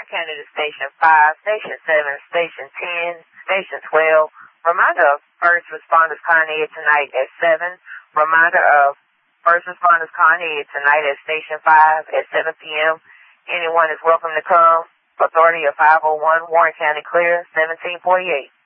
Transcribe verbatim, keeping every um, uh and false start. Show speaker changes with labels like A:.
A: County to Station five, Station seven, Station ten, Station twelve. Reminder of first responders calling in tonight at seven. Reminder of first responders calling in tonight at Station five at seven p.m. Anyone is welcome to come. Authority of five oh one, Warren County Clear, seventeen forty-eight.